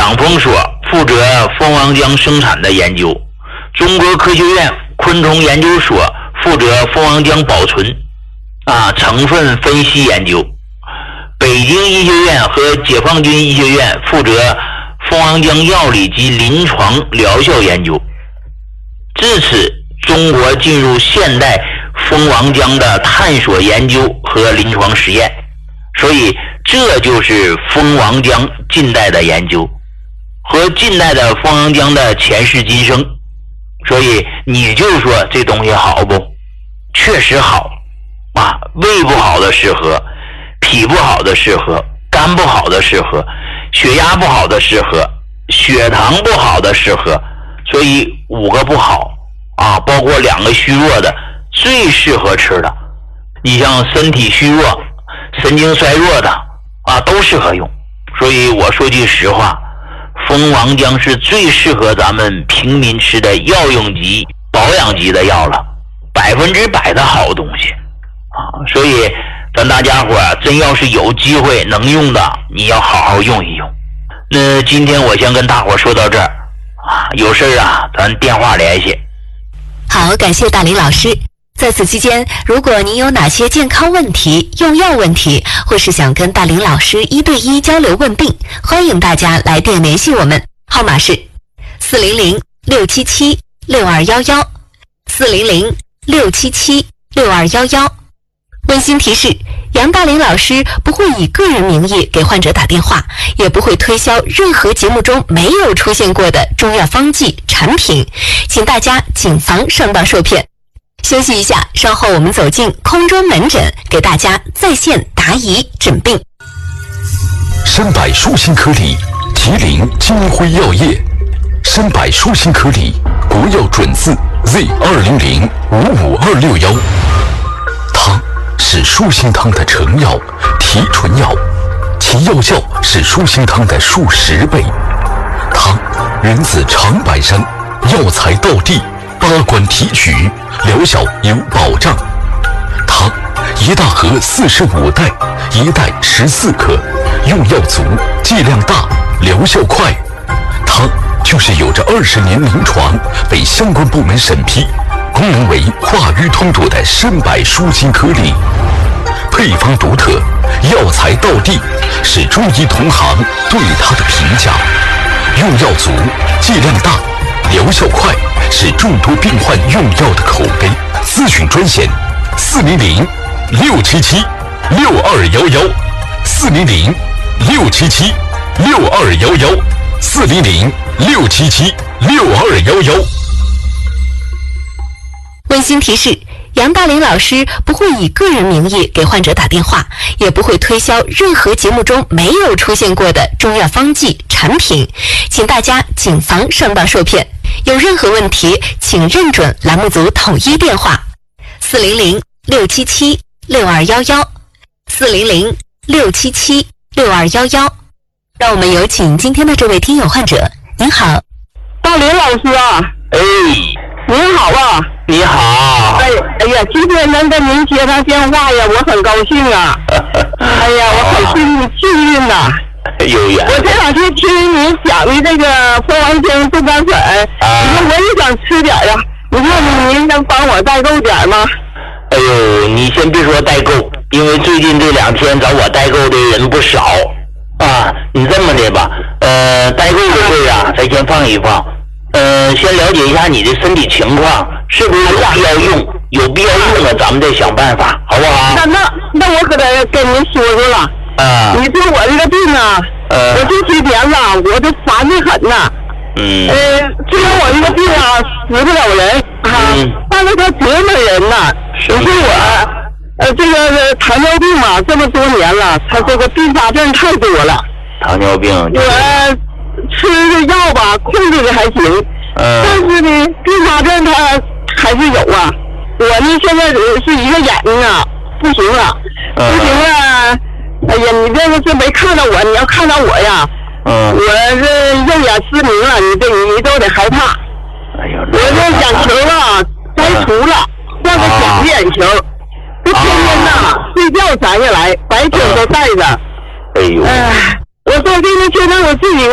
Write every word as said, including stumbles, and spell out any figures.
养蜂所负责蜂王浆生产的研究，中国科学院昆虫研究所负责蜂王浆保存啊成分分析研究，北京医学院和解放军医学院负责蜂王浆药理及临床疗效研究。至此，中国进入现代蜂王浆的探索研究和临床实验，所以这就是蜂王浆近代的研究和近代的蜂王浆的前世今生。所以你就说这东西好不？确实好啊，胃不好的适合，脾不好的适合，肝不好的适合，血压不好的适合，血糖不好的适合，所以五个不好啊，包括两个虚弱的最适合吃的。你像身体虚弱、神经衰弱的啊，都适合用。所以我说句实话，蜂王浆是最适合咱们平民吃的药用级、保养级的药了，百分之百的好东西啊！所以咱大家伙儿真要是有机会能用的，你要好好用一用。那今天我先跟大伙儿说到这儿啊，有事儿啊咱电话联系。 好，感谢大林老师。在此期间，如果您有哪些健康问题、用药问题，或是想跟大林老师一对一交流问病，欢迎大家来电联系我们，号码是四零零六七七六二幺幺，四零零六七七六二幺幺。温馨提示：杨大林老师不会以个人名义给患者打电话，也不会推销任何节目中没有出现过的中药方剂产品，请大家谨防上当受骗。休息一下，稍后我们走进空中门诊，给大家在线答疑诊病。 参百舒心颗粒，麒麟金辉药业。参百舒心颗粒，国药准字 Z 二零零五五二六幺。它是舒心汤的成药、提纯药，其药效是舒心汤的数十倍。它源自长白山，药材到地，八关提取，疗效有保障。它一大盒四十五袋，一袋十四克，用药足，剂量大，疗效快。它就是有着二十年临床，被相关部门审批，功能为化瘀通堵的参百舒心颗粒。配方独特，药材到地，是中医同行对它的评价。用药足，剂量大，疗效快，是众多病患用药的口碑。咨询专线：四零零六七七六二幺幺，四零零六七七六二幺幺，四零零六七七六二幺幺。 温馨提示：杨大林老师不会以个人名义给患者打电话，也不会推销任何节目中没有出现过的中药方剂产品，请大家谨防上当受骗。有任何问题，请认准栏目组统一电话：四零零六七七六二幺幺，四零零六七七六二幺幺。让我们有请今天的这位听友患者。您好， 大林老师啊。 哎， 您好啊。 你好。 哎哎呀，今天能跟您接上电话呀，我很高兴啊。哎呀，我很幸幸运呐。 有缘。 我这两天听您讲的这个蜂王浆冻干粉， 啊、 你说我也想吃点呀，你看您能帮我代购点吗？ 哎呦，你先别说代购，因为最近这两天找我代购的人不少啊。你这么的吧，呃，代购的事啊，咱先放一放。呃，先了解一下你的身体情况，是不是有必要用？有必要用了，咱们再想办法，好不好？ 那那那我可得跟您说说了。 啊。 你说我这个病啊， 呃， 我这几年了，我都烦得很呐。 嗯。 呃，虽然我这个病啊死不了人啊， 嗯、 但是它折磨人呐。你说我，呃，这个糖尿病嘛，这么多年了，它这个并发症太多了。 糖尿病。 我吃的药吧，控制的还行。 嗯。 但是呢，并发症它还是有啊。我呢，现在是一个眼睛啊，不行了， 嗯、 不行了。哎呀，你这个是没看到我，你要看到我呀， 嗯， 我这肉眼失明了，你这你都得害怕。 哎呦， 我这眼球啊摘除了，换个假的眼球，这天天呐睡觉摘下来，白天都戴着。 哎呦， 哎，我说这个现在我自己。